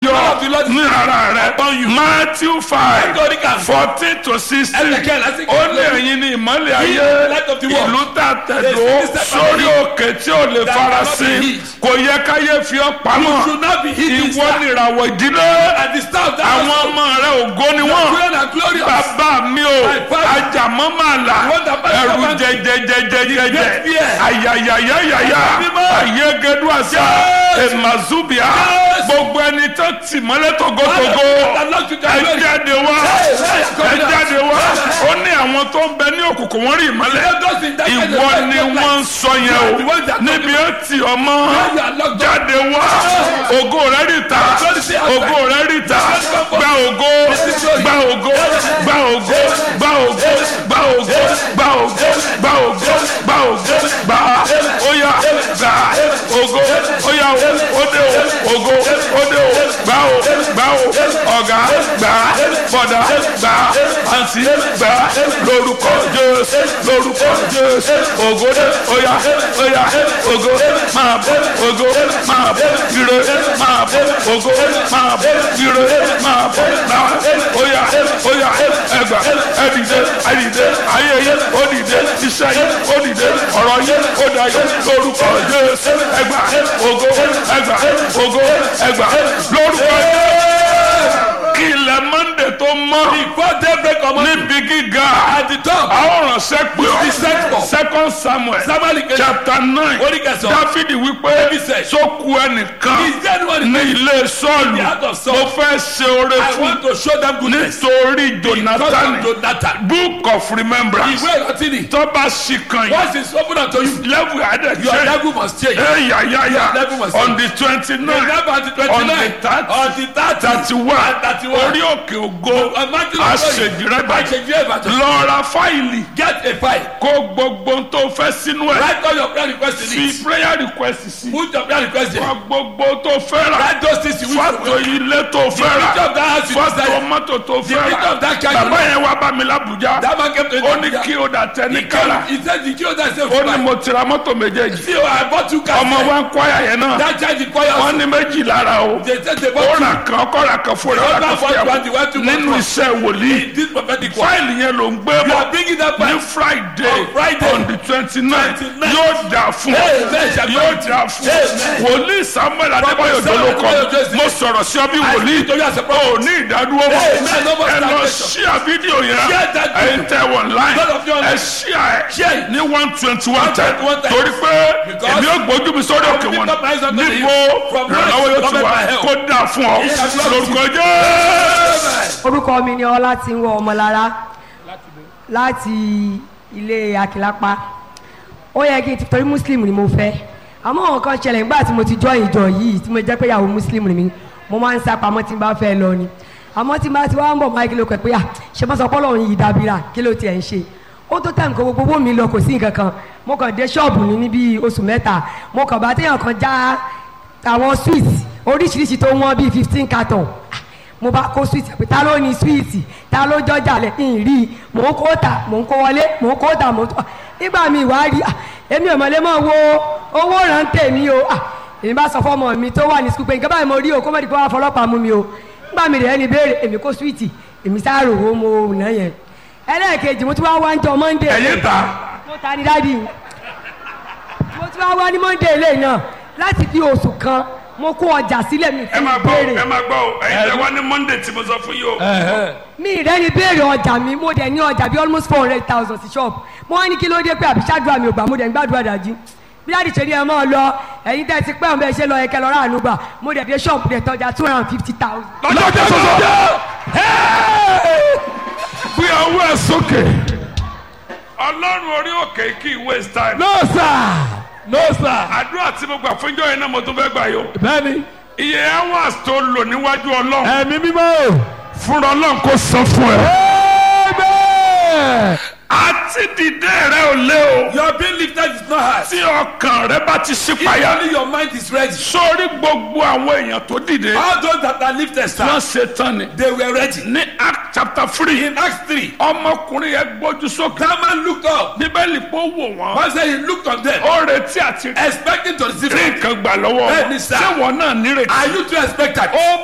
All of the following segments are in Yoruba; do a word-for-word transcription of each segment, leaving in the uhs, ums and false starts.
ọ ní ara rẹ. Matthew five fourteen to sixteen ó ní ẹ̀yin ní ìmọ́lẹ̀ ayé ìlú tá tẹ̀dó sórí òkè tí ò lè farasin kò yẹ káyé fi ọ́ pamọ́ ìwọ nìràwọ̀ ìdílé àwọn ọmọ rẹ ògo ni wọ́n bàbá mi ò ajàmọ́ máa là ẹ̀rù jẹjẹjẹjẹjẹ ayayayayaya ayégedú àṣà emazubia gbogbo ẹni tó tì mọ́lẹ̀ togotogo ẹ jáde wá ẹ jáde wá ó ní àwọn tó ń bẹ ní òkùnkùn wọ́n rí ìmọ́lẹ̀ ìwọ ni wọ́n ń sọ yẹn o níbi ó ti ọmọ jáde wá ògo rẹ rí ta ògo rẹ rí ta gba ògo gba ògo gba ògo gba ògo gba ògo gba ògo gba ògo gba ògo gba óyá gba ògo óyá òde ògo òde gba ó gba ó ọ̀gá gba bọ̀dá gba àǹtí gba lórúkọ Jésù lórúkọ Jésù ògo óyá óyá ògo máa bọ̀ ògo máa bọ̀ ire máa bọ̀ ògo máa bọ̀ ire máa bọ̀ náà óyá óyá ẹgbà ẹdìdẹ ẹdìdẹ ayé yẹ òdìdẹ iṣẹ́ yẹ òdìdẹ ọ̀rọ̀ yẹ òdàyẹ lórúkọ Jésù ẹgbà ògo ẹgbà ògo ẹgbà lórúkọ kí ilẹ̀ Monday tó mọ́ níbi gíga àwọn ránṣẹ́ pé ọ́ second Samuel chapter nine Dáfídì wípé sókù ẹnìkan ní ilé Sọ́ọ̀lù mo fẹ́ ṣe oore fún nítorí Jonathan book of remembrance tó bá ṣì kàn yín level adé change eyayaya on the twenty nine on the thirty thirty one orí òkè ògo àṣejìrẹ́bà lọ ra fáìlì kó gbogbo tó fẹ́ sínú ẹ̀ fi prayer request sí kó gbogbo tó fẹ́ rà fọ́tò ilé tó fẹ́ rà fọ́tò mọ́tò tó fẹ́ rà bàbá yẹn wá bá mi l'Abuja ó ní kí o dà tẹ ní kálá ó ní mo tira mọ́tò méjèèjì ọmọ wa ń kwaya yẹn náà wọ́n ní méjì lára o ó rà kan ọkọ rà kan fún rẹ̀ ó rà kan fún yàgò nínú iṣẹ́ wòlíì fáìlì yẹn ló ń gbé bọ̀ ní Friday on the twenty nine yóò dà fún yóò dà fún wòlíì Samuel Adébáyọ̀ dolókọ mo sọ̀rọ̀ sí ọ bí wòlíì ò ní ìdádúró mọ́ ẹ lọ ṣíà fídíò yẹn ẹ ń tẹ wọn láì ẹ ṣíà ẹ ní one twenty one time torí pé èmi ò gbójú mi sórí òkè wọn níbo ìrànlọ́wọ́ yóò ti wá kó dà fún ọ lórúkọ Jésù. Orúkọ mi ni Ọlátìnwó Ọmọlára láti ilé Akílápá. Ó yẹ kí n ti torí Muslim ni mo fẹ́. Àmọ́ àwọn kan ṣẹlẹ̀ nígbà tí mo ti join ìjọ yìí tí mo jẹ́ pé ìyàwó Muslim ni mi, mo máa ń sá pamọ́ tí n bá fẹ́ lọ ni. Àmọ́ tí n bá ti wá ń bọ̀ máa kí ló pẹ̀ pé à ṣe mọ́ sọ pé Ọlọ́run yìí dábìrà kí ló tiẹ̀ ń ṣe. Ó tó tẹ̀ nǹkan gbogbo mi lọ kò sí nǹkan kan. Mo kàn dé ṣọ́ọ̀bù ní níbi oṣù mẹ́ta. Mo kàn bá téèyàn kan já àwọn sweets oríṣiríṣi tó wọ́n bíi fifteen carton. Mo bá kó sweet pé ta ló ní sweet ta ló jọjà lẹ ń rí mò ń kó ta mò ń kó wọlé mò ń kó ta mò ń tó nígbà mi wá rí èmi ò mọ̀lẹ́ mọ̀ wo owó rántẹ̀ mi o èmi bá sọ fọ́mọ mi tó wà ní sukùl pé nǹkan báyìí mo rí o kó mọ̀ ní kó wá fọlọ́pàá mú mi o nígbà mi rẹ̀ ẹni béèrè èmi kó sweet èmi sáàrò owó mo nà yẹn ẹlẹ́ẹ̀kejì mo tún wá wá ń jọ Monday ẹ̀yẹ́ ta mo ta ní dádì mo tún wá wá ní Monday ilé náà láti fi oṣù kan mo kó ọjà sílẹ̀ mi ẹ máa gbọ́ ẹ máa gbọ́ o ẹ̀yin tẹ wá ní Monday tí mo sọ fún yìí o. mi rẹ ni béèrè ọjà mi mo dẹ̀ ní ọjà bíi almost four hundred thousand sí shop mo wá ní kí ló dé pé àbí ṣáàdúrà mi ò gbà mo dẹ̀ ń gbàdúrà dájú bí láti ṣe ní ẹ máa lọ ẹ̀yin tẹ́ ti pẹ́ òun bẹ́ẹ̀ ṣe lọ ẹ̀kẹ́ lọ́rọ́ àánú gbà mo dẹ̀ dé shop dẹ̀ tọ́jà two hundred and fifty thousand. lọ́jọ́ sọ̀tọ̀ bí ọwọ́ ẹ̀ sókè Ọlọ́run orí òkè kí waste time. no sir no sir. àdúrà tí mo gbà fún ìjọ yẹn náà mo tún fẹ́ gbà yó. bẹ́ẹ̀ni. iye hours tó lò níwájú Ọlọ́run. ẹ̀mí mímọ́. fúnra Ọlọ́run kò san fún ẹ. amen. àti dìde rẹ ò lé o. your being lifted is not hard. tí ọkàn rẹ bá ti ṣí payá. if only your mind is ready. sórí gbogbo àwọn èèyàn tó dìde. all those that are lifted sir. wọ́n ṣe tán ni. they were ready. ní Act chapter three. in Acts three. ọmọkùnrin yẹn gbójú sókè. that man looked up. Bíbélì pọ̀ wò wọ́n. one say he looked on them. ó retí àti. expecting to receive. rí nǹkan gbà lọ́wọ́. bẹ́ẹ̀ni sir. ṣé wọn náà nírètí. are you too expectant. hope is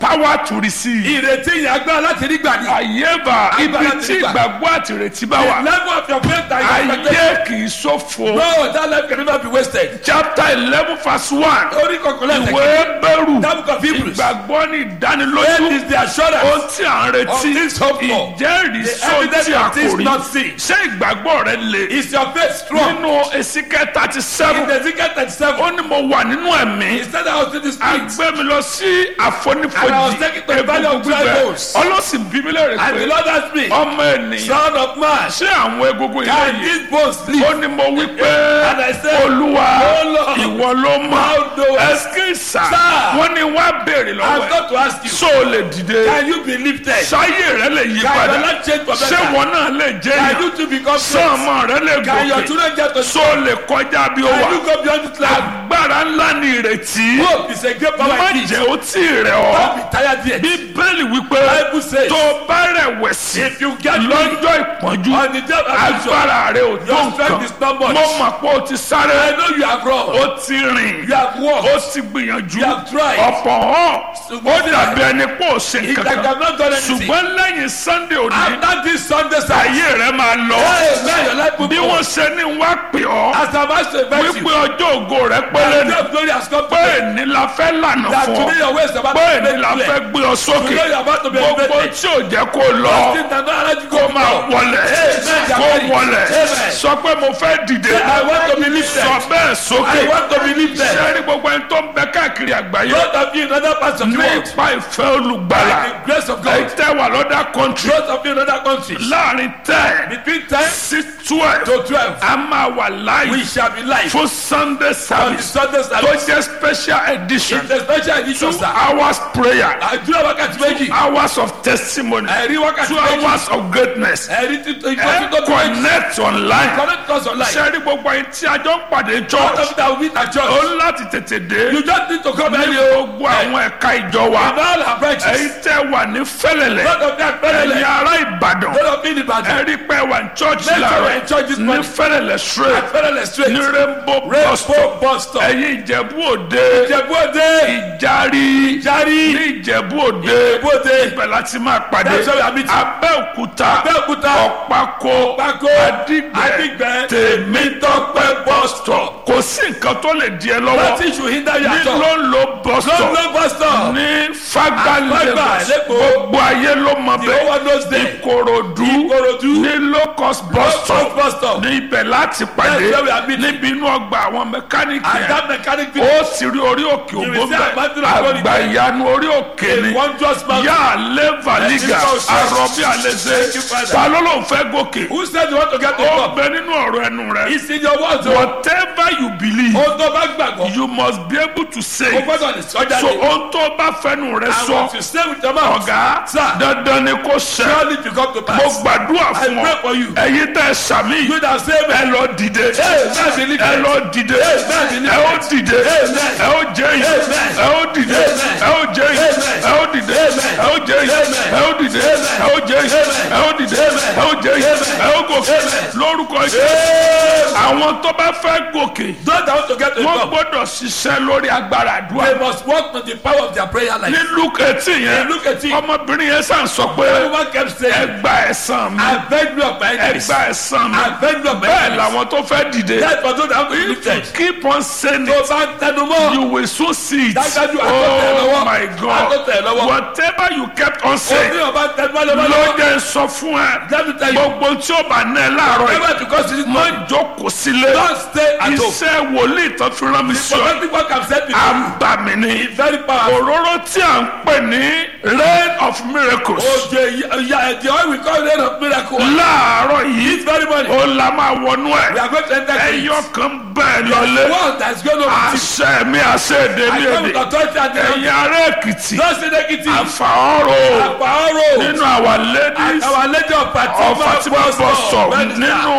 power to receive. ìrètí yẹn agbára láti rí gbà ní. àyèbá ibi Agbára tí ti gbà. ìgbàgbọ́ àti ìrètí bá the wà. level of your faith and your expectation. ayé kì í ṣòfò. no that life can never be wasted. chapter eleven verse one. orí kọkànlá ẹsẹ̀ ìwé bẹ̀rù. That book of Hebrews. ìgbàgbọ́ ní faith ìdánilójú. is the assurance ohun tí à ń of retí. things hoped for. ìjẹ́rìí the sóhun evidence tí a of things kò rí. not seen. ṣé ìgbàgbọ́ rẹ le. is your faith strong. nínú Ezekiel thirty in seven. Ezekiel thirty-seven. ó ní mo wà nínú ẹ̀mí. he said I was in the a street. gbé mi lọ sí And I was àfonífojì taken to the valley of dry gbígbẹ. bones. ọlọ́sìn bí mi lè rè and the pé Lord asked me. ọmọ ènìyàn son of man. ṣé àwọn egungun ilé can yìí. these bones live. ó ní mo wí pé And I said, olúwa "Oh Lord, ìwọ ló mọ̀. thou knowest." ẹsikísà Sir, wọ́n ní wọ́n á béèrè I lọ́wọ́ have ẹ̀. got to ask you. ṣó o lè dìde. can you be lifted. sáyé rẹ lè yí can your padà. life change for ṣé better. wọn náà lè jẹ́ can èèyàn. you to become ṣé great. ọmọ rẹ lè can your gòkè. children get to ṣó o lè kọjá bí ó can wà. you go beyond this life. agbára ńlá ni ìrètí. hope is a great power má in it. jẹ́ ó tí ì rẹ̀ ọ́. don't be tired yet. bíbélì wípé Bible says, tó o bá rẹ̀wẹ̀sì if you get lọ́jọ́ ìpọ́njú on the day of affliction, agbára rẹ ò tó your strength nǹkan. is not much. mo mọ̀ pé o ti I sáré. know you have run. ó ti rìn. you have walked. ó ti gbìyànjú. You have tried. ọ̀pọ̀ hàn. ó What did I- dàbí ẹni pé ó ṣe If I nǹkan have not done kan. anything. ṣùgbọ́n lẹ́yìn sunday òní after this Sunday service. ayé rẹ máa lọ. hey man your life will bí go. wọ́n ṣe ní wá pè ọ́. as I'm asked to invite wípé you. ọjọ́ ògo rẹ the pẹ́lẹ́ day ni. of glory has come pé today. èní la fẹ́ lànà that fún today ọ. your way is about pé to be èní la made fẹ́ clear. gbé ọ sókè. today you are about to be gbogbo elevated. tí ò jẹ́ kó lọ. Things that don't allow you to kó go máa before. wọlẹ̀. Amen. kó wọlẹ̀. Amen. sọ pé mo fẹ́ dìde. I want to be lifted. sọ bẹ́ẹ̀ sókè. I want to be lifted. sẹ́ni gbogbo ẹni tó ń bẹ káàkiri àgbáyé. Both of you in other parts of the ní world. ipa ìfẹ́ olùgbàlà. by the grace of èyí God. tẹ́ wà lọ́dà kọ́ńtì. both of you in other countries. láàrin ten between ten sí twelve. to twelve. a máa wà we láàyè shall be live. fún sunday on the service. Sunday tó service. jẹ́ special edition. it's a special edition two sir. hours prayer. àdúrà wákàtí méjì. hours of testimony. ẹ̀rí wákàtí two méjì. hours of greatness. ẹ̀rí títún ẹ ìtọ́jú tó tó méjì. connect online. connect us online. sẹ́ni gbogbo ẹni tí a jọ ń pàdé both church. of you that will meet at ó church. ń láti tètè dé. you just need to come ní early. gbogbo àwọn ẹ̀ka ìjọ wa. in all our branches. èyí tẹ́ wà ní fẹ́lẹ̀lẹ̀. both of you are ẹ̀yin present. ará ìbàdàn. both of you in Ibadan. ẹ̀rí pé wà ní church Make sure láàárọ̀. we're in church this ní morning. fẹ́lẹ̀lẹ̀ straight. Fẹ́lẹ́lẹ̀ straight. ní rainbow bus Rainbow stop. bus stop. ẹ̀yin ìjẹ̀bú òde. Ìjẹ̀bú Òde. ìjárí. Ìjárí. ní ìjẹ̀bú òde. Ìjẹ̀bú Òde. ibẹ̀ láti máa pàdé. That's where we are meeting. abẹ́òkúta. Abẹ́òkúta. ọ̀pákó. Ọ̀pákó. àdìgbẹ́. Àdìgbẹ́. tèmítọ́pẹ́ bus stop. kò sí nǹkan tó lè di ẹ lọ́wọ́. nothing should hinder you ní at all. ló ń lo bus stop. London bus stop. ní Fagba Fagba, Lagos. Lẹ́kọ̀ọ́. gbogbo ayé ló mọ the bẹ́ẹ̀. whole world knows them. ìkòròdú. Ìkòròdú. ní locust bus Locust stop. bus stop. ní ibẹ̀ láti pàdé. That's where we are meeting. níbi inú ọgbà àwọn mẹkáníìkì and yẹn. that mechanic ó people. sì rí orí òkè You ògbó will see bẹ́ẹ̀. Abandon of God àgbà again. ìyanu orí òkè a ni. wondrous mountain. yà á lé valiga. Thank you, Father. àròbí àlẹ́sẹ̀. Thank you, Father. ta ló ló ń fẹ́ gòkè. who said you want to get to ó top. bẹ nínú ọ̀rọ̀ ẹnu rẹ. it's in your words o. whatever you believe. ohun tó bá gbàgbọ́. you must be able to say o it. gbọ́dọ̀ lè sọ jáde. so ohun tó bá fẹnu rẹ and sọ. what you say with your mouth. ọ̀gá Sir. dandan ni kò ṣẹ. surely to come to mo pass. gbàdúrà I fún pray ọ. for you. ẹ̀yin tẹ́ sàmì. you that say ẹ amen. lọ dìde. Amen. Believe ẹ it. lọ dìde. Amen. ẹ ó dìde. Amen. ẹ ó jẹ yìí. Amen. ẹ ó dìde. Amen. ẹ ó jẹ yìí. Amen. ẹ ó dìde. Amen. ẹ ó jẹ yìí. Amen. ẹ ó dìde. Amen. ẹ ó jẹ yìí. Amen. ẹ ó dìde. Amen. ẹ ó jẹ yìí. Amen. ẹ ó gòkè. Amen. lórúkọ Jésù. Amen. àwọn tó bá fẹ́ gòkè. those that want to get to the wọ́n top. gbọ́dọ̀ ṣiṣẹ́ lórí agbára àdúrà. they must work with the power of their prayer life. ní luke eighteen yẹn In Luke eighteen. ọmọbìnrin yẹn sàn sọ pé everyone kept saying. ẹgbà ẹ̀san mi avenge me of my enemies. ẹgbà ẹ̀san mi avenge me of my bẹ́ẹ̀ enemies. làwọn tó fẹ́ dìde. that's for those that want to be if you lifted. keep on saying tó it bá ń tẹnu mọ́. you will soon see it. dájúdájú àtọ̀tẹ̀ lọ́wọ́. oh my God àtọ̀tẹ̀ lọ́wọ́. whatever you kept on òfin saying ọba ń tẹnu mọ́ lọ́wọ́. ló jẹ́ sọ fún ẹ let me tell you. gbogbo tí ó bá ná ẹ láàárọ̀ yìí never to cause this má money. jókòó sílé don't stay at home. iṣẹ́ wòlíì tó fi rán mi sí ọ prophetic work I'm set à before ń you. bà mí ní. is very powerful. òróró tí à ń pè ní rain of miracles oje ya the oil we call rain of miracle. láàárọ̀ yìí this very morning. ó la máa wọnú we ẹ̀ are going to enter into ẹyọ kan bẹ́ẹ̀ the lọlé world that is going to be àṣẹ mi àṣẹ èdè I ní come with èdè authority and the ẹ̀yin ará èkìtì no say negative. àfàọ́rò àpárò. nínú our ladies our lady of of Fatima Fatima bus stop nínú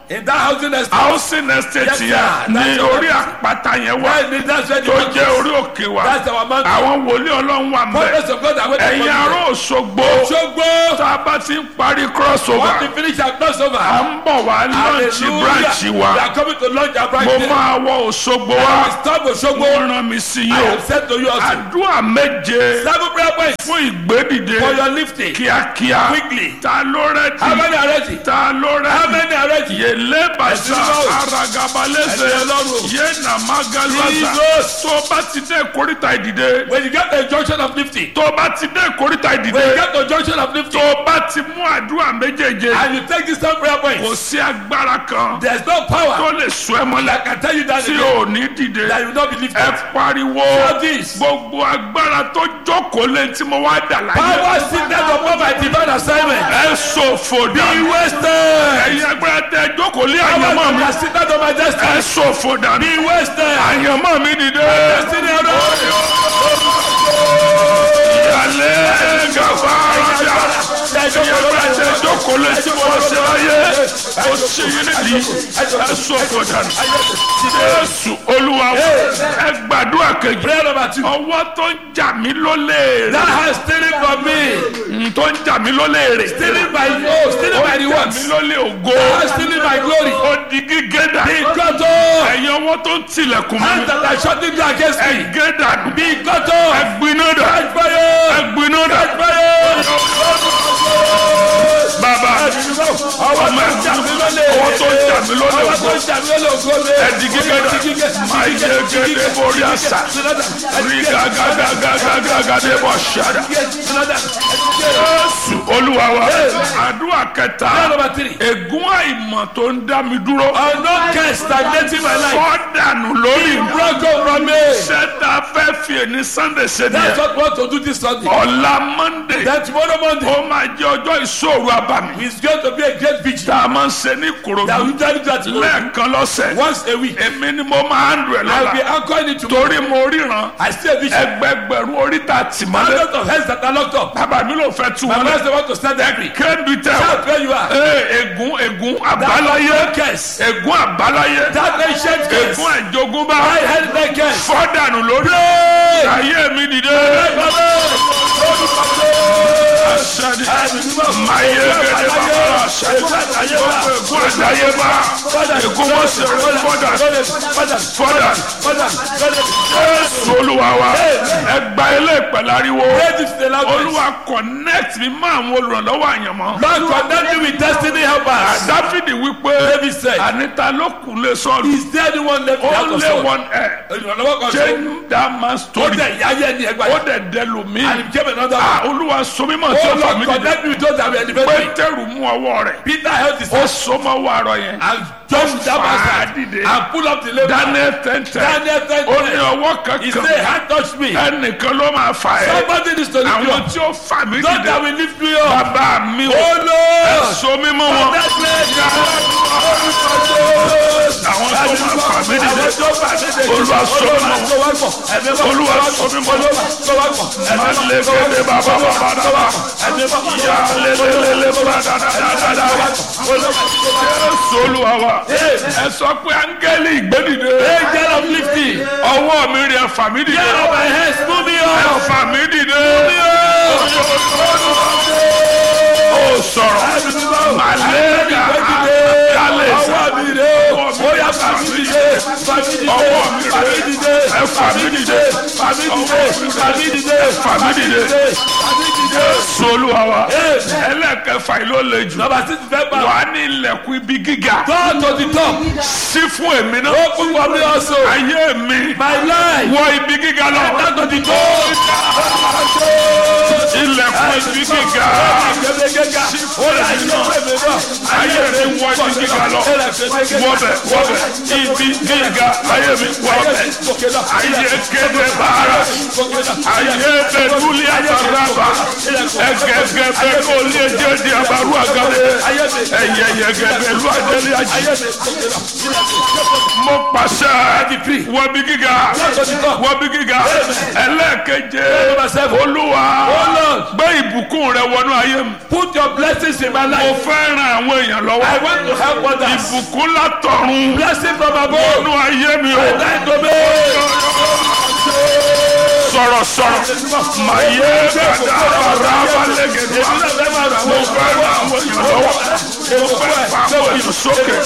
In that housing estate. housing estate Yes, sir. yẹn ní That's orí our- àpáta yẹn wá Well, that's where the tó mountain jẹ́ is. orí òkè wa That's our mountain. àwọn wòlíì ọlọ́run wà mẹ́ Prophets of God are waiting ẹ̀yin for ará you. Òṣogbo Ṣogbo. tá a bá ti ń parí crossover Want to finish our crossover. à ń bọ̀ wá lọ́ọ̀tì branch We wa are coming to launch our branch. mo there. máa wọ Òṣogbo I wá will stop Oshogbo. mo rán mi sí I yìí o have said to you also. àdúrà méje Seven prayer points fún ìgbédìde for your lifting. kíákíá Quickly. ta ló How rẹ́dì many are ready? ta ló How rẹ́dì many are ready? yèlé bàṣà Ẹ̀sìn báwo? aragabalẹ́sẹ̀ Ẹ̀sìn Ọlọ́run. yéèna magazaza Jesus. tó bá ti dé ìkórìtà ìdìde When you get to the junction of lifting. tó bá ti dé ìkórìtà When you ìdìde get to the junction of lifting. tó bá ti mú àdúrà méjèèje And you take these seven prayer kò points. sí agbára kan There is no tó power lè sọ ẹ mọ́lẹ̀ that can tell you that tí again. ò ní dìde That you will not be lifted. ẹ pariwo Shout this. gbogbo agbára tó jókòó lé tí mo wá dà láyé Power seated upon my divine assignment. ẹ ṣòfò Be dànù wasted. ẹ̀yin agbára tẹ jókòó lé Power àyànmọ́ mi that is seated on my ẹ destiny. ṣòfò dànù Be wasted. àyànmọ́ mi dìde Destiny of ìyàlẹ́ gàfárádà ẹ̀yin agbára tẹ jókòó lé tí mo wá sí láyé ó ṣe yín nídìí ẹ ṣòfò dànù Jésù Olúwa wa ẹ gbàdúrà kejì prayer number two. ọwọ́ tó ń jà mí lólè That rè has stealing from me. tó ń jà mí lólè rè Stealing my oh, stealing my ó jà mí rewards. lólè ògo That has stealing my glory. ó di gígé dà Be cut off. ẹ̀yin ọwọ́ tó ń tilẹ̀kùn Hands mọ́ that are shutting you against ẹ me. gé dànù Be cut off. ẹ gbiná dà Catch ẹ fire. gbiná dà Catch fire. bàbá Ọwọ́ tó ń jà mí lólè. ọwọ́ tó ń jà mí lólè Ọwọ́ tó ògo ń jà mí lólè ògo mi. ẹ di gígé dà máa yẹ gẹ́gẹ́ borí àṣà rí gàgàgàgàgàgàdé bọ̀ ṣàdá Jésù Olúwa wa àdúrà kẹta Prayer number three. ègún àìmọ̀ tó ń dá mi dúró Unknown curse stagnating my life. fọ́ dànù lórí mi Broken from me. sẹ́ta fẹ́ fi èní Sunday ṣe That's nìyẹn what we want to do this Sunday. ọ̀la Monday Then tomorrow Monday ó máa jẹ́ ọjọ́ ìṣòro àbàmì is going to be a great vigil. tá a máa ń ṣe ní That Ìkòròdú we tell you that lẹ́ẹ̀kan lọ́sẹ̀ once a week. èmi ni mo máa ń rẹ̀ I will be lọ́la anchoring it tomorrow. torí mo ríran I see a vision. ẹgbẹgbẹ̀rún oríta tìmọ́lé Hundreds of heads that are locked up. bàbá mi ló fẹ́ tú My wọn lẹ master want to stand there. kébi tẹ Shout where you are. ee ègún ègún That àbáláyé unknown curse. ègún àbáláyé That ancient curse. ègún àjogúnbá I held that curse. fọ́dànù lórí ayé mi dìde máyé gẹ́gẹ́ bàbá àṣẹ gbogbo ègún àdáyébá ègún wọn sì fọ́dà fọ́dà Jésù Olúwa wa ẹgbà ilé ìpẹ̀láriwo Olúwa connect mi mọ́ àwọn olùrànlọ́wọ́ àyànmọ́. Lord, connect me with destiny helpers. Dáfídì wípé David said, àníta ló kù lé sọ́ọ̀lù is there anyone left without a only sword? one ẹ̀ Olùrànlọ́wọ́ kan ṣe. change that man's Ó story dẹ̀ yáyẹ ní ẹgbàá ó yẹn. dẹ̀ dẹlu mi And he became another ah one. Olúwa sọmímọ̀ tí Oh ó fà Lord, mí dìde connect me with those that will elevate me. Pétérù mú ọwọ́ rẹ̀ Peter held his ó hand sọmọ wọ àrọ̀ yẹn and jumped that man's fà á hand dìde and pull up the lever. Daniel tẹ́ntẹ́ Daniel ó ní ten ọwọ́ he kankan say hand touch me. ẹnìkan ló máa fà ẹ́ Somebody needs to lift you àwọn up. tí ó fà mí Those dìde that will lift me up. bàbá mi ò Oh Lord. sọmímọ̀ wọn Connect me. àwọn tó máa fà mí dìde Olúwa sọmímọ̀ wọn Olúwa sọmímọ̀ wọn ẹlẹ́gẹ̀dẹ̀ bàbá bàbá dàbà ìyá lélẹ́lẹ́lẹ́ bàbá dàdàdàdà Jésù Olúwa wa ẹ sọ pé áńgẹ́lì ìgbédìde Angel of lifting. ọwọ́ mi rí ẹ fà mí dìde Get up my hands, move me ẹ up. fà mí dìde ó sọ̀rọ̀ màlẹ́gà kálẹ̀ Ọwọ́ mi rè o. Ó yá fà mí dìde. Fà mí dìde. ọwọ́ mi Fà mí rí dìde. ẹ fà mí dìde Fà mí dìde. Fà mí dìde. fà mí dìde Fà mí dìde. Jésù Olúwa wa ẹlẹ́kẹfà yìí ló le jù Number six fẹ́ bá. wà á ní ilẹ̀kùn ibi gíga Go to the top. sí fún èmi náà Open for me also. ayé mi My life. wọ ibi gíga lọ Go to the top. ilẹ̀kùn ibi gíga ayé mi wọ ibi gíga lọ wọbẹ wọbẹ ibi gíga ayé mi wọbẹ ayé kéde bàárà ayé bẹ lulẹ̀ àtàràbà ẹgẹgẹ bẹ kò lè jẹ di àbárù àgàdé ẹyẹyẹ gẹgẹ lu àjẹlẹ àjẹ mo pàṣẹ wọbi gíga wọbi gíga ẹlẹ́ẹ̀keje Olúwa gbé ìbùkún rẹ wọnú ayé mi. Put your blessings in my mo life. fẹ́ ran àwọn èèyàn lọ́wọ́. I want to help others. ìbùkún látọ̀run Blessing from above. wọnú ayé mi o. I die to me. sọ̀rọ̀ sọ̀rọ̀ màá yé gbàdá àbàrà abalẹ̀gẹ̀dẹ̀ mo fẹ́ ran àwọn èèyàn lọ́wọ́. mo fẹ́ fa àwọn èèyàn sókè.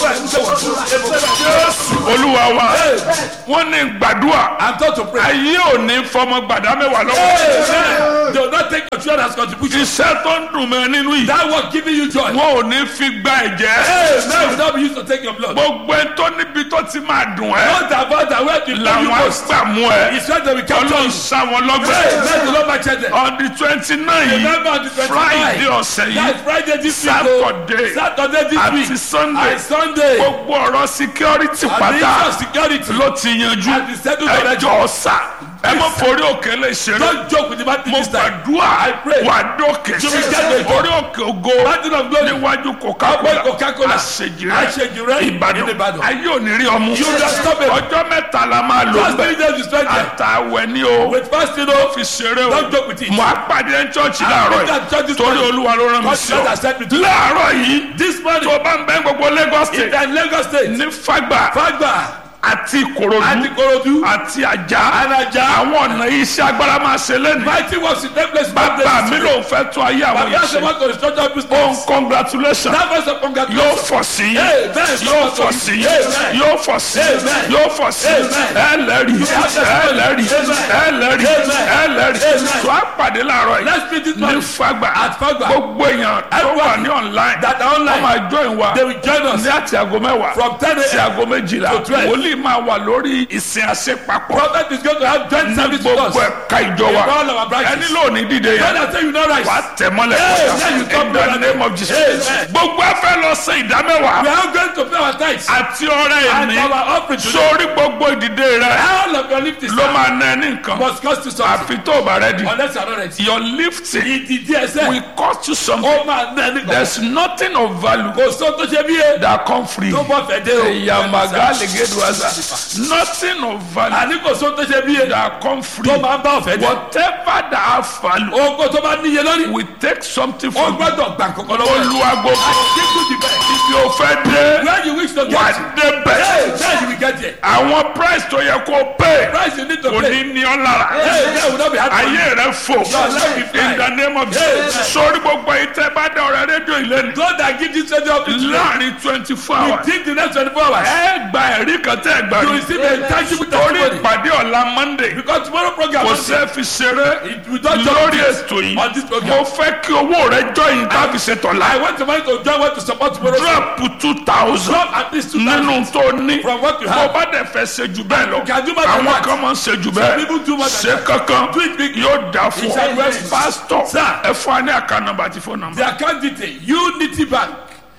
Jésù Olúwa wa wọ́n ní gbàdúrà I'm taught to pray. ayé ò ní fọmọ gbàdá mẹ́wàá lọ́wọ́. Amen. Do not take your children as contribution. iṣẹ́ tó ń dùn mẹ́ nínú yìí That work giving you joy. wọn ò ní fi gba ẹ̀jẹ̀. Amen. Will not be used to take your blood. gbogbo ẹ tó níbi tó ti máa dùn ẹ́ Not about that where to love you làwọn most. àgbà mú ẹ. It's right that we capture Ọlọ́run you. sá wọn lọ́gbẹ́. Amen. The Lord my children. on the twenty nine Remember on the yìí Friday twenty-ninth. ọ̀sẹ̀ yìí That's Friday this week. oh. Saturday Saturday this àti week. Sunday And Sunday. gbogbo ọ̀rọ̀ security And the pátá issue of security. ló ti yanjú And the settled already. ẹjọ́ ọ̀sà ẹ mọ̀ forí òkè lè ṣeré. Don't joke with the mountain mo this time. gbàdúrà pray. wà dókè You will get the orí òkè ògo Mountain of glory. níwájú Ọgbẹ́ Coca-Cola Coca-Cola. àṣejìrẹ́ Àṣejìrẹ́ Ìbàdàn Ìbàdàn. ayé ò ní rí ọmú You will stop it. ọjọ́ mẹ́ta la máa lò Just three days to spend there. àtàwẹ̀ ni o With fasting, oh, fi ṣeré o don't joke with it. mo á pàdé ẹ chọ́ọ̀chì I'll láàárọ̀ meet at church yìí this torí morning. Olúwa ló rán mi God sí ọ has sent me to you. láàárọ̀ yìí This morning, tó bá ń bẹ́ gbogbo Lagos in State the Lagos State, ní Fagba Fagba, àti Ìkòròdú and Ikorodu, àti Ajá and Ajah. àwọn ọ̀nà iṣẹ́ agbára máa ṣe lẹ́nu Mighty works in that place. bàbá mi ló ń fẹ́ tún ayé àwọn But yìí that's the ṣe one to restructure ohun business. congratulation That was a yóò congratulations. fọ̀ sí yín Amen. yóò fọ̀ sí yín Amen. yóò fọ̀ sí yín Amen. yóò fọ̀ sí yín Amen. ẹ lẹ́rìí ẹ lẹ́rìí ẹ lẹ́rìí ẹ lẹ́rìí Amen. tó a pàdé láàárọ̀ yìí Let's meet this ní morning Fagba at Fagba. gbogbo èèyàn tó wà ní online that are wọ́n online. máa join wa They will join us ní àti aago mẹ́wàá from ten sí a.m. aago méjìlá to twelve. wòlíì máa wà lórí ìsìn àṣepapọ̀ Prophet is going to have joint ní service with us. gbogbo ẹ̀ka ìjọ wa In all our branches. ẹni lónìí dìde God yẹn has said you know right. wà á tẹ̀ mọ́lẹ̀ Amen. You kọjá come in the brother. name of Jesus Amen. gbogbo ẹ fẹ́ lọ sí ìdámẹ́wàá We are going to pay our tithes àti ọrẹ and ẹ̀mí our offering today. sórí gbogbo ìdìde rẹ All of your lift is ló máa ná ẹ ní nǹkan must cost you something. àfi tó o bá rẹ di Unless you are not ready. your lifting Ìdìdí ẹsẹ̀. will cost you something Ó máa ná ẹni kan. there's nothing of value Kò sóhun tó ṣe bí e. that come free Tó bọ́ fẹ́ dé o. yamaga legeduaza nothing of value Àní kò sóhun tó ṣe bí e. that come free Tó máa ń bá ọ̀fẹ́ dé. whatever that have value Ogo tó bá níye lórí. we take something Ó from you gbọ́dọ̀ gbà kankan lọ́wọ́ rẹ̀. olùwàgbọ́ Give you the best. ibi ò fẹ́ dé Where you wish to wà get. dé bẹ́ẹ̀ Hey, there you will get there. àwọn price tó yẹ kó pay Price you need to kò pay. ní ní ọ lára Hey, there will not be hard for you. ayé rẹ fò life will fly. in the name of Jesus sórí gbogbo ìtẹ́ bá dá ọ̀rẹ́ rédíò ìlẹ́nu God that give this radio up to you. láàrin twenty four hours Within the next twenty-four hours. ẹ gba ẹ̀rí kan tẹ́ ẹ gbà You rí receive a tangible torí testimony. ìpàdé ọ̀la Monday Because tomorrow program. kò sẹ́ fi ṣeré It will not lórí just ètò yìí on this program. mo fẹ́ kí owó rẹ join tàbí ṣètò I la want the money to join what to support tomorrow. drop two thousand Drop at least two thousand. nínú tó ní From what you bó have. bá dẹ̀ fẹ́ ṣe jù bẹ́ẹ̀ lọ You can do more than àwọn that. kan máa ń ṣe jù Some people do more bẹ́ẹ̀ than ṣe that. kankan Do it big. yóò dà fún It's a ọ blessing. pásítọ̀ Sir. ẹ fún wa ní àká nọ́mbà àti fóònù nọ́mbà. The account detail Unity Bank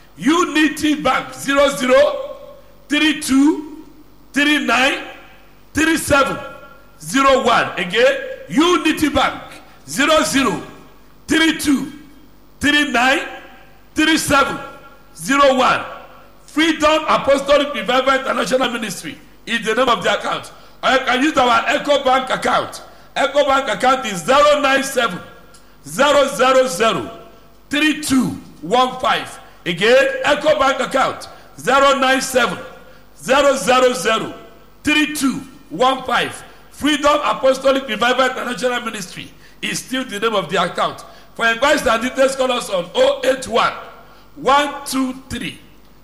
Unity Bank zero zero three two three nine three seven zero one again Unity Bank zero zero three two three nine three seven zero one Freedom Apostolic Revival International Ministry is the name of the account. Or you can use our Echo Bank account. Echo Bank account is zero nine seven zero zero zero three two one five. Again, Echo Bank account zero nine seven zero zero zero three two one five. Freedom Apostolic Revival International Ministry is still the name of the account. For inquiries and details, call us on oh eight one one two three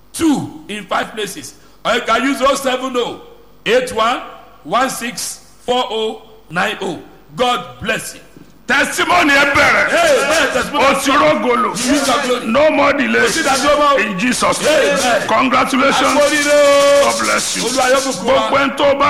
two in five places. Or you can use oh seven oh eight one one six four oh nine oh. God bless you. testimony ẹ bẹ̀rẹ̀ Amen. Testimony. o ti rogolo Use your glory. no more delay Sí ìdájọ́ in Jesus Amen. name congratulations Amen. God bless you Olúwa yóò bùkún wa. gbogbo ẹni tó bá.